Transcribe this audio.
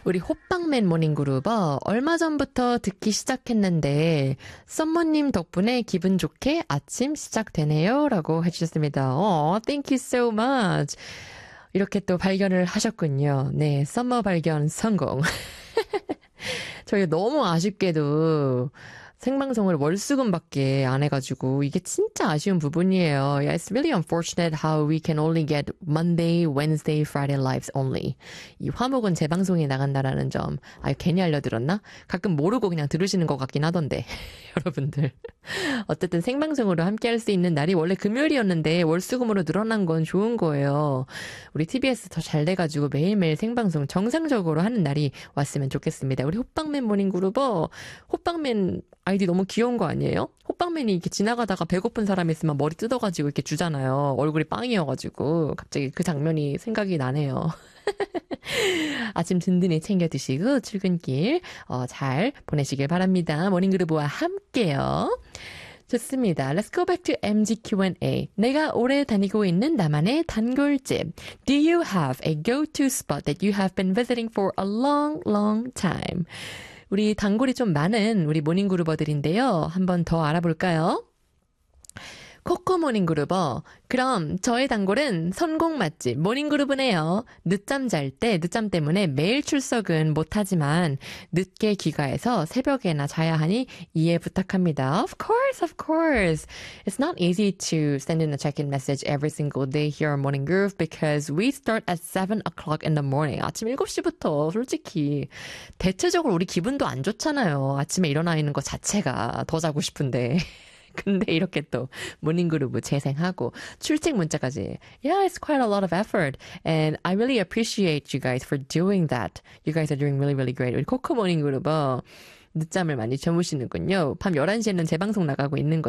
우리 호빵맨 모닝그룹 얼마 전부터 듣기 시작했는데 썸머님 덕분에 기분 좋게 아침 시작되네요 라고 해주셨습니다. Thank you so much. 이렇게 또 발견을 하셨군요. 네, 썸머 발견 성공. 저희 너무 아쉽게도 생방송을 월수금밖에 안 해가지고 이게 진짜 아쉬운 부분이에요. Yeah, it's really unfortunate how we can only get Monday, Wednesday, Friday lives only. 이 화목은 재방송이 나간다라는 점. 괜히 알려드렸나? 가끔 모르고 그냥 들으시는 것 같긴 하던데. 여러분들. 어쨌든 생방송으로 함께 할 수 있는 날이 원래 금요일이었는데 월수금으로 늘어난 건 좋은 거예요. 우리 TBS 더 잘 돼가지고 매일매일 생방송 정상적으로 하는 날이 왔으면 좋겠습니다. 우리 호빵맨 모닝그룹 호빵맨 아이디 너무 귀여운 거 아니에요? 호빵맨이 이렇게 지나가다가 배고픈 사람 있으면 머리 뜯어가지고 이렇게 주잖아요. 얼굴이 빵이어가지고 갑자기 그 장면이 생각이 나네요. 아침 든든히 챙겨 드시고 출근길 잘 보내시길 바랍니다. 모닝그룹과 함께요. 좋습니다. Let's go back to MG Q&A. 내가 오래 다니고 있는 나만의 단골집. Do you have a go-to spot that you have been visiting for a long, long time? 우리 단골이 좀 많은 우리 모닝그룹어들인데요. 한번 더 알아볼까요? 코코 모닝그룹어. 그럼 저의 단골은 선곡 맛집 모닝그룹이네요. 늦잠 잘 때 늦잠 때문에 매일 출석은 못하지만 늦게 귀가해서 새벽에나 자야 하니 이해 부탁합니다. Of course, of course. It's not easy to send in a check-in message every single day here on Morning Groove because we start at 7 o'clock in the morning. 아침 7시부터 솔직히 대체적으로 우리 기분도 안 좋잖아요. 아침에 일어나 있는 것 자체가 더 자고 싶은데. 근데 이렇게 또 모닝그룹 재생하고 출첵 문자까지. Yeah, it's quite a lot of effort. And I really appreciate you guys for doing that. You guys are doing really, really great. 우리 코코 모닝그룹 늦잠을 많이 주무시는군요. 밤 11시에는 재방송 나가고 있는 거죠.